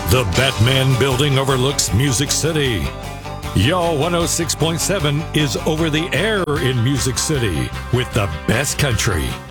The Batman Building overlooks Music City. Y'all 106.7 is over the air in Music City with the best country.